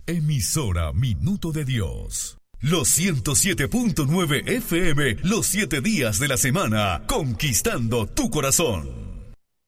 Emisora Minuto de Dios. Los 107.9 FM, los 7 días de la semana, conquistando tu corazón.